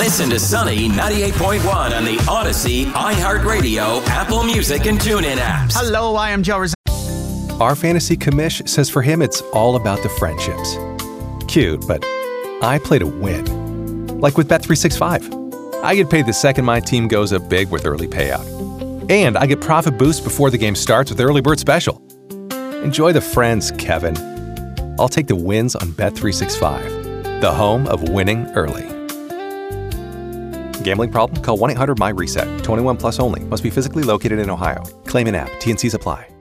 Listen to Sunny 98.1 on the Odyssey, iHeartRadio, Apple Music, and TuneIn apps. Hello, I am Joe Rizzo. Our fantasy commish says for him it's all about the friendships. Cute, but I play to win. Like with Bet365. I get paid the second my team goes up big with early payout. And I get profit boost before the game starts with Early Bird Special. Enjoy the friends, Kevin. I'll take the wins on Bet365, the home of winning early. Gambling problem? Call 1-800-MY-RESET. 21 plus only. Must be physically located in Ohio. Claim in app. T&Cs apply.